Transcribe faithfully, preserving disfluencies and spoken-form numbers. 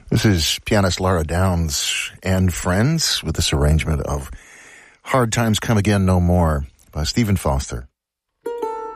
This is pianist Laura Downs and Friends with this arrangement of Hard Times Come Again No More by Stephen Foster.